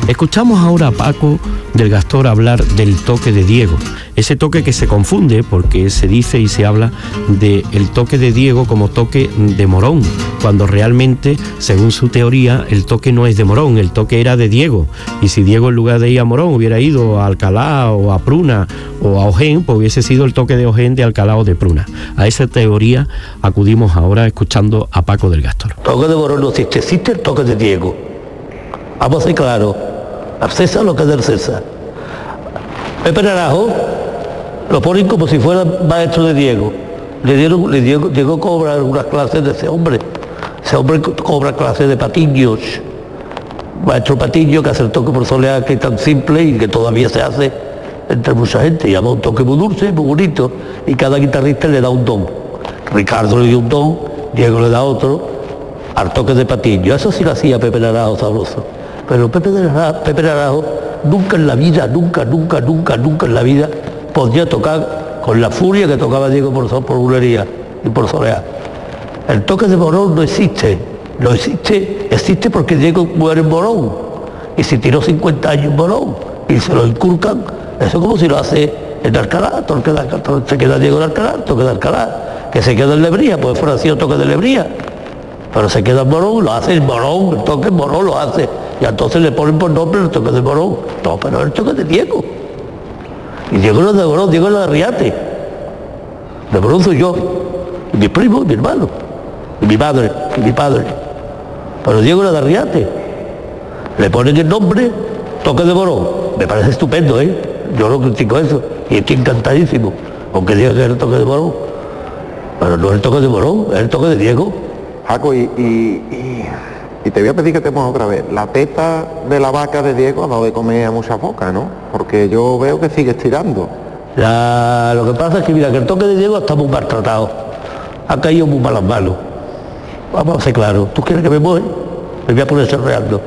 Escuchamos ahora a Paco del Gastor hablar del toque de Diego, ese toque que se confunde porque se dice y se habla del toque de Diego como toque de Morón, cuando realmente, según su teoría, el toque no es de Morón, el toque era de Diego, y si Diego en lugar de ir a Morón hubiera ido a Alcalá o a Pruna o a Ojén, pues hubiese sido el toque de Ojén, de Alcalá o de Pruna. A esa teoría acudimos ahora escuchando a Paco del Gastor. Toque de Morón no existe, existe el toque de Diego. Vamos a ser claros, al César lo que es del César. Pepe Naranjo lo ponen como si fuera maestro de Diego. Diego cobra unas clases de ese hombre cobra clases de Patiños, maestro Patiño, que hace el toque por soleá, que es tan simple y que todavía se hace entre mucha gente, llama un toque muy dulce, muy bonito, y cada guitarrista le da un don. Ricardo le dio un don, Diego le da otro, al toque de Patiño. Eso sí lo hacía Pepe Naranjo sabroso. Pero Pepe Naranjo nunca en la vida, nunca en la vida podía tocar con la furia que tocaba Diego por bulería y por soleá. El toque de Morón no existe, existe porque Diego muere en Morón y se tiró 50 años en Morón y se lo inculcan. Eso es como si lo hace en Alcalá, se queda Diego en Alcalá, toque de Alcalá, que se queda en Lebría, pues fuera sido toque de Lebría, pero se queda en Morón, lo hace en Morón, el toque en Morón lo hace, y entonces le ponen por nombre el toque de Morón. No, pero es el toque de Diego. Y Diego no es de Morón, Diego es de Arriate. De Morón soy yo, y mi primo, y mi hermano, y mi madre, y mi padre. Pero Diego era de Arriate. Le ponen el nombre toque de Morón. Me parece estupendo, ¿eh? Yo no critico eso, y estoy encantadísimo, aunque diga que es el toque de Morón. Pero no es el toque de Morón, es el toque de Diego. Jaco, y te voy a pedir que te pongas otra vez. La teta de la vaca de Diego ha dado de comer a muchas bocas, ¿no? Porque yo veo que sigue estirando. Lo que pasa es que, mira, que el toque de Diego está muy maltratado. Ha caído muy malas manos. Vamos a ser claros. ¿Tú quieres que me mueva? Me voy a poner chorreando.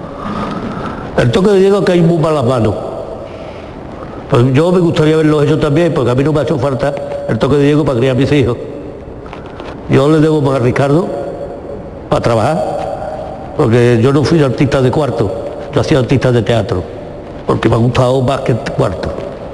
El toque de Diego ha caído muy malas manos. Pues yo me gustaría haberlo hecho también, porque a mí no me ha hecho falta el toque de Diego para criar a mis hijos. Yo le debo más a Ricardo para trabajar, porque yo no fui artista de cuarto, yo hacía artista de teatro, porque me ha gustado más que el cuarto.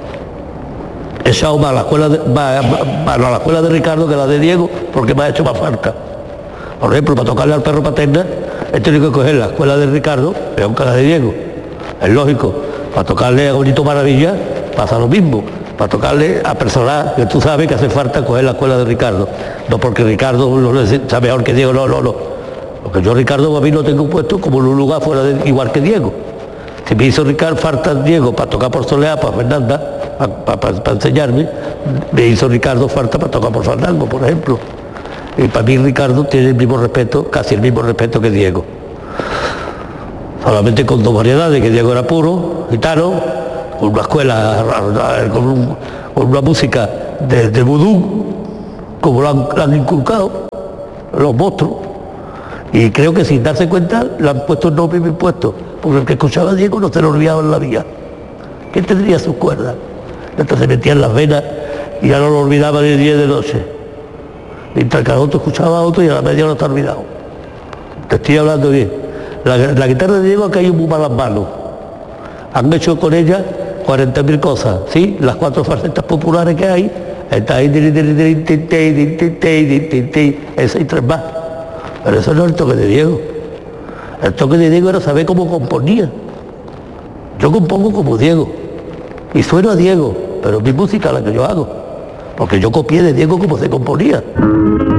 He echado más a la escuela de Ricardo que la de Diego, porque me ha hecho más falta. Por ejemplo, para tocarle al perro paterna, he tenido que coger la escuela de Ricardo, peor que la de Diego. Es lógico, para tocarle a Bonito Maravilla pasa lo mismo. Para tocarle a personas que tú sabes que hace falta coger la escuela de Ricardo. No porque Ricardo lo sea mejor que Diego, no. Porque yo Ricardo a mí lo tengo puesto como en un lugar fuera igual que Diego. Si me hizo Ricardo falta Diego para tocar por soleá, para Fernanda, para enseñarme, me hizo Ricardo falta para tocar por Fandango, por ejemplo. Y para mí Ricardo tiene el mismo respeto, casi el mismo respeto que Diego. Solamente con dos variedades, que Diego era puro, gitano, con una escuela, con una música de vudú, como lo han inculcado los monstruos. Y creo que sin darse cuenta le han puesto el nombre bien puesto, porque el que escuchaba a Diego no se lo olvidaba en la vida. ¿Quién tendría sus cuerdas? Entonces se metía en las venas y ya no lo olvidaba de día y de noche. Mientras que el otro escuchaba a otro y a la media no está olvidado. Te estoy hablando bien. La guitarra de Diego ha caído muy malas manos. Han hecho con ella 40.000 cosas, ¿sí? Las 4 facetas populares que hay, está ahí, esa y 3 más. Pero eso no es el toque de Diego. El toque de Diego era saber cómo componía. Yo compongo como Diego, y sueno a Diego, pero mi música es la que yo hago, porque yo copié de Diego cómo se componía.